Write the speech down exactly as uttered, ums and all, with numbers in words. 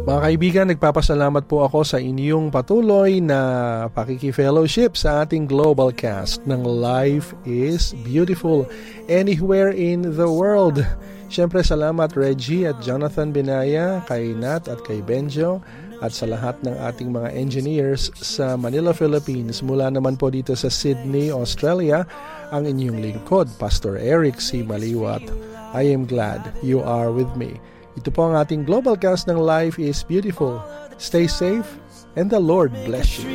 Mga kaibigan, nagpapasalamat po ako sa inyong patuloy na pakikifellowship sa ating global cast ng Life is Beautiful anywhere in the world. Siyempre, salamat Reggie at Jonathan Binaya, kay Nat at kay Benjo, at sa lahat ng ating mga engineers sa Manila, Philippines. Mula naman po dito sa Sydney, Australia, ang inyong lingkod, Pastor Eric C. Maliwat. I am glad you are with me. Ito po ang ating global cast ng Life is Beautiful. Stay safe and the Lord bless you.